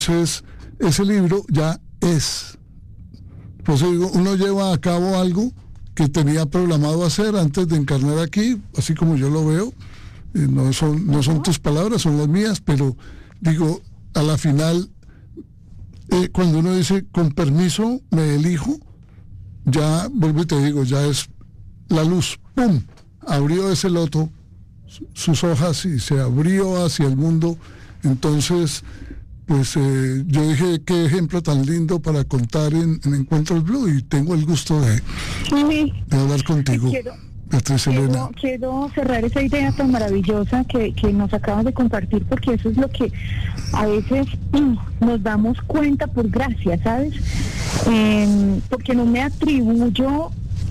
Entonces, ese libro ya es. Por eso digo, uno lleva a cabo algo que tenía programado hacer antes de encarnar aquí, así como yo lo veo. No son tus palabras, son las mías, pero digo, a la final, cuando uno dice, con permiso, me elijo, ya, vuelvo y te digo, ya es la luz, ¡pum!, abrió ese loto, sus hojas, y se abrió hacia el mundo. Entonces, pues yo dije, qué ejemplo tan lindo para contar en Encuentros Blue, y tengo el gusto de hablar contigo, Beatriz Elena. Quiero cerrar esa idea tan maravillosa que nos acabas de compartir, porque eso es lo que a veces nos damos cuenta por gracia, ¿sabes? Porque no me atribuyo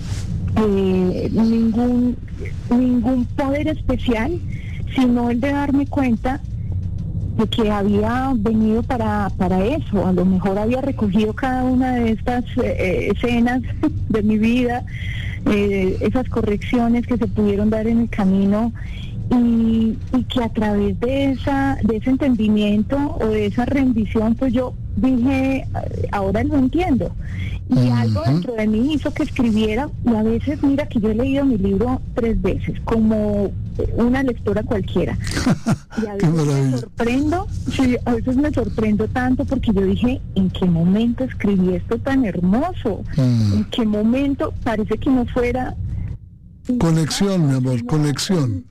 ningún poder especial, sino el de darme cuenta de que había venido para eso. A lo mejor había recogido cada una de estas escenas de mi vida, esas correcciones que se pudieron dar en el camino, y que a través de ese entendimiento o de esa rendición, pues yo dije, ahora lo entiendo. Y algo dentro de mí hizo que escribiera, y a veces, mira que yo he leído mi libro 3 veces, como una lectora cualquiera. Y a veces me sorprendo tanto, porque yo dije, ¿en qué momento escribí esto tan hermoso? ¿En qué momento? Parece que no fuera... Conexión, mi amor, conexión.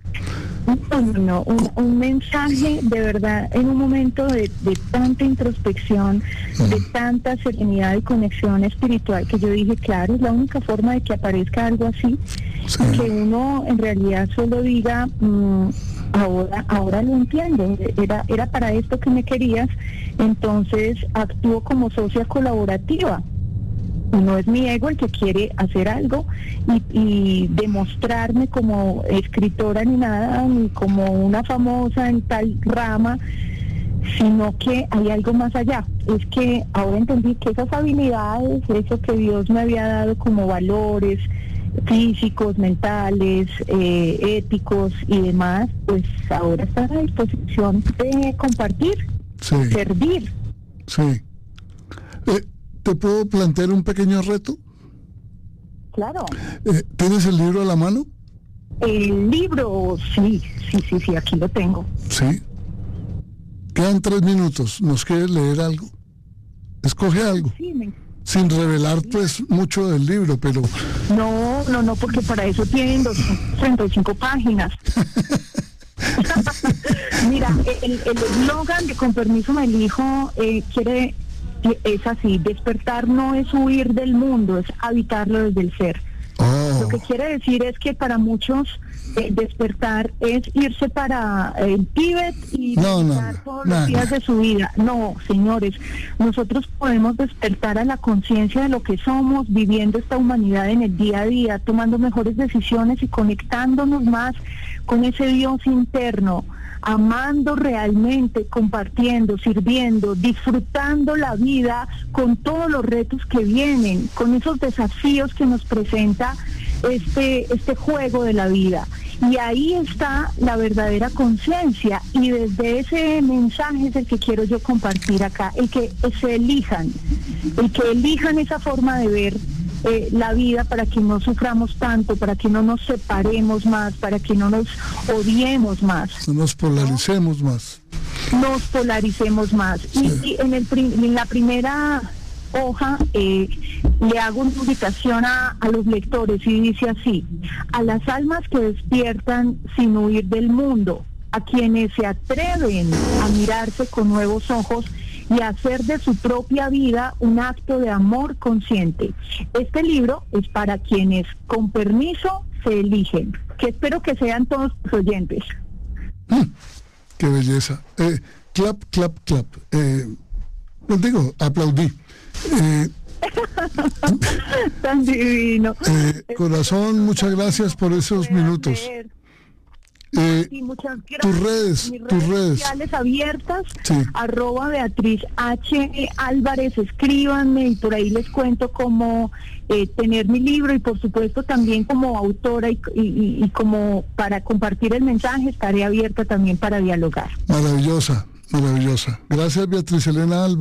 Un mensaje de verdad en un momento de tanta introspección, de tanta serenidad y conexión espiritual, que yo dije, claro, es la única forma de que aparezca algo así, y que uno en realidad solo diga, ahora lo entiendo, era para esto que me querías. Entonces actúo como socia colaborativa. No es mi ego el que quiere hacer algo y demostrarme como escritora ni nada, ni como una famosa en tal rama, sino que hay algo más allá. Es que ahora entendí que esas habilidades, eso que Dios me había dado como valores físicos, mentales, éticos y demás, pues ahora están a disposición de compartir, servir. Sí. ¿Te puedo plantear un pequeño reto? Claro. ¿Tienes el libro a la mano? El libro, sí, aquí lo tengo. Sí. Quedan 3 minutos. ¿Nos quieres leer algo? Escoge algo. Sí, sin revelar, pues, mucho del libro, pero... No, porque para eso tienen 235 páginas. Mira, el eslogan de Con permiso me elijo es así: despertar no es huir del mundo, es habitarlo desde el ser. Lo que quiere decir es que para muchos despertar es irse para el Tíbet y meditar todos los días de su vida. No, señores, nosotros podemos despertar a la conciencia de lo que somos, viviendo esta humanidad en el día a día, tomando mejores decisiones y conectándonos más con ese Dios interno, amando realmente, compartiendo, sirviendo, disfrutando la vida con todos los retos que vienen, con esos desafíos que nos presenta este juego de la vida. Y ahí está la verdadera conciencia, y desde ese mensaje es el que quiero yo compartir acá, el que elijan esa forma de ver la vida, para que no suframos tanto, para que no nos separemos más, para que no nos odiemos más. No nos polaricemos más. Nos polaricemos más. Sí. Y en la primera hoja le hago una invitación a los lectores, y dice así: a las almas que despiertan sin huir del mundo, a quienes se atreven a mirarse con nuevos ojos y hacer de su propia vida un acto de amor consciente. Este libro es para quienes con permiso se eligen, que espero que sean todos los oyentes. ¡Qué belleza! Clap, clap, clap. Pues digo, aplaudí. Tan divino. Corazón, muchas gracias por esos minutos. Sí, muchas gracias. Tus redes sociales abiertas, sí. @Beatriz H. Álvarez, escríbanme, y por ahí les cuento cómo tener mi libro, y por supuesto también como autora y como para compartir el mensaje, estaré abierta también para dialogar. Maravillosa. Maravillosa. Gracias, Beatriz Elena Alba.